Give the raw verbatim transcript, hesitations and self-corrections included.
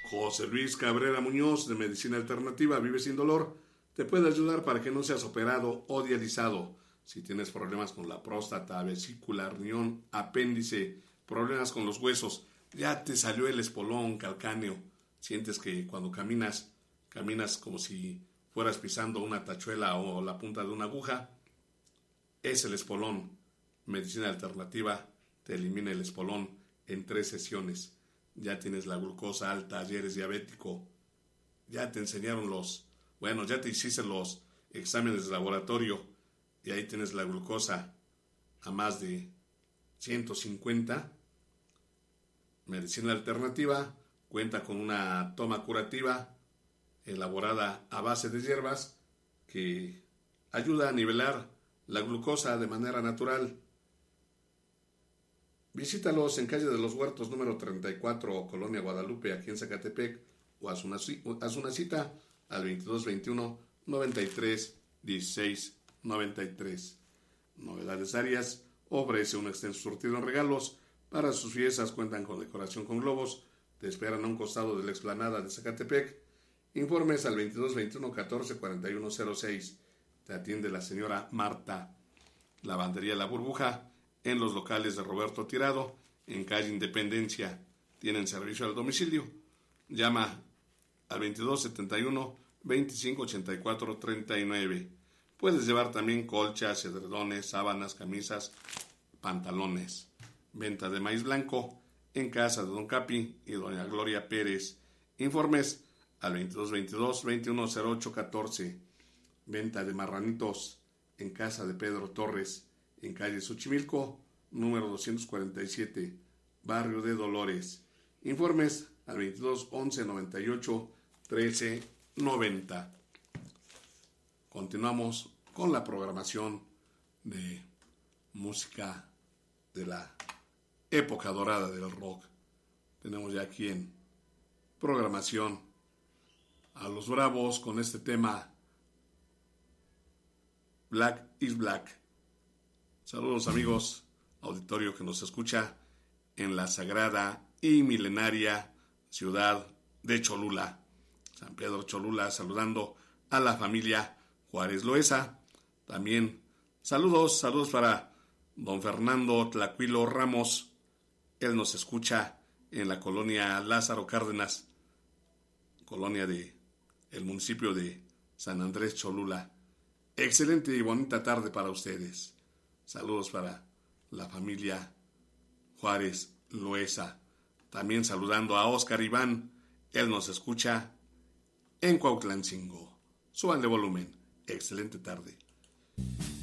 José Luis Cabrera Muñoz, de Medicina Alternativa, Vive Sin Dolor, te puede ayudar para que no seas operado o dializado. Si tienes problemas con la próstata, vesícula, riñón, apéndice, problemas con los huesos, ya te salió el espolón calcáneo, sientes que cuando caminas, caminas como si fueras pisando una tachuela o la punta de una aguja, es el espolón. Medicina Alternativa te elimina el espolón en tres sesiones. Ya tienes la glucosa alta, ya eres diabético, ya te enseñaron los, bueno, ya te hiciste los exámenes de laboratorio y ahí tienes la glucosa a más de ciento cincuenta. Medicina Alternativa cuenta con una toma curativa elaborada a base de hierbas que ayuda a nivelar la glucosa de manera natural. Visítalos en calle de los Huertos número treinta y cuatro, Colonia Guadalupe, aquí en Zacatepec, o haz una, haz una cita al veintidós veintiuno noventa y tres dieciséis noventa y tres. Novedades Arias ofrece un extenso surtido en regalos. Para sus fiestas cuentan con decoración con globos. Te esperan a un costado de la explanada de Zacatepec. Informes al veintidós veintiuno catorce cuarenta y uno cero seis. Te atiende la señora Marta. Lavandería La Burbuja en los locales de Roberto Tirado, en calle Independencia. Tienen servicio al domicilio. Llama al veintidós setenta y uno veinticinco ochenta y cuatro treinta y nueve. Puedes llevar también colchas, edredones, sábanas, camisas, pantalones. Venta de maíz blanco en casa de Don Capi y Doña Gloria Pérez. Informes al veintidós veintidós veintiuno cero ocho catorce. Venta de marranitos en casa de Pedro Torres, en calle Xochimilco, número doscientos cuarenta y siete, barrio de Dolores. Informes al veintidós once noventa y ocho trece noventa. Continuamos con la programación de música de la época dorada del rock. Tenemos ya aquí en programación a Los Bravos con este tema Black is Black. Saludos amigos, auditorio que nos escucha en la sagrada y milenaria ciudad de Cholula. San Pedro Cholula, saludando a la familia Juárez Loesa. También saludos, saludos para don Fernando Tlacuilo Ramos. Él nos escucha en la colonia Lázaro Cárdenas, colonia de el municipio de San Andrés Cholula. Excelente y bonita tarde para ustedes. Saludos para la familia Juárez Loesa. También saludando a Óscar Iván. Él nos escucha en Cuautlancingo. Súbanle volumen. Excelente tarde.